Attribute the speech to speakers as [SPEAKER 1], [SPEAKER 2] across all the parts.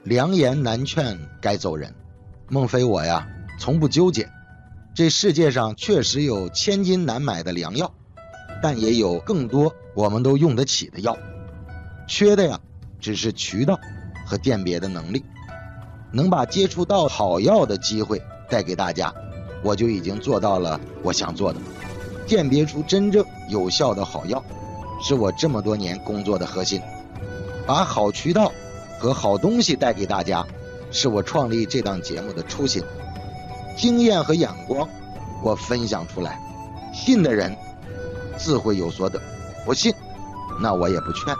[SPEAKER 1] 良言难劝该走人。孟非我呀，从不纠结。这世界上确实有千金难买的良药，但也有更多我们都用得起的药。缺的呀，只是渠道和鉴别的能力。能把接触到好药的机会带给大家，我就已经做到了我想做的。鉴别出真正有效的好药，是我这么多年工作的核心。把好渠道和好东西带给大家，是我创立这档节目的初心。经验和眼光我分享出来，信的人自会有所得，不信那我也不劝。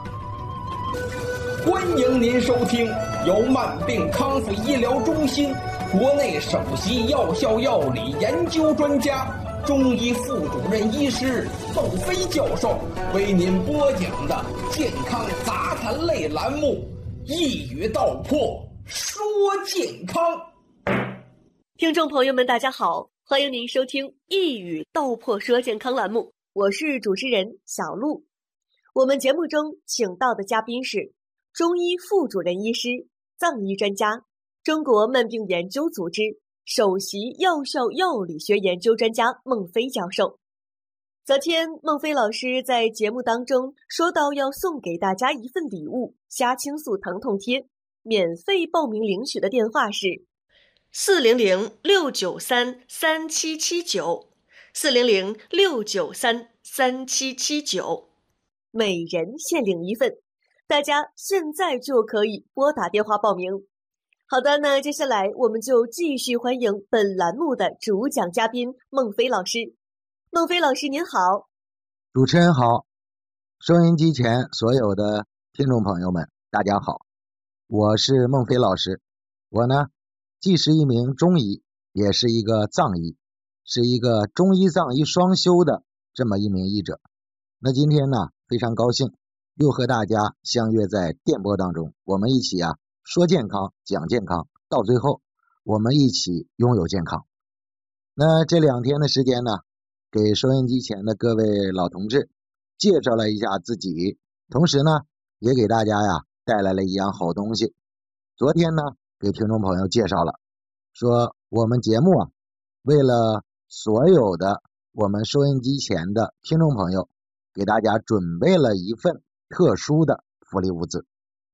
[SPEAKER 2] 欢迎您收听由慢病康复医疗中心国内首席药效药理研究专家、中医副主任医师窦飞教授为您播讲的健康杂谈类栏目《一语道破说健康》。
[SPEAKER 3] 听众朋友们大家好，欢迎您收听《一语道破说健康》栏目，我是主持人小璐。我们节目中请到的嘉宾是中医副主任医师、藏医专家、中国慢病研究组织首席药效药理学研究专家孟非教授。昨天孟非老师在节目当中说到要送给大家一份礼物——虾青素疼痛贴，免费报名领取的电话是400-693-3779，400-693-3779，每人限领一份。大家现在就可以拨打电话报名。好的，那接下来我们就继续欢迎本栏目的主讲嘉宾孟非老师。孟非老师您好。
[SPEAKER 1] 主持人好，收音机前所有的听众朋友们大家好，我是孟非老师。我呢既是一名中医，也是一个藏医，是一个中医藏医双修的这么一名医者。那今天呢非常高兴又和大家相约在电波当中，我们一起说健康讲健康，到最后我们一起拥有健康。那这2天的时间呢，给收音机前的各位老同志介绍了一下自己，同时呢也给大家带来了一样好东西。昨天呢给听众朋友介绍了，说我们节目为了所有的我们收音机前的听众朋友，给大家准备了一份特殊的福利物资。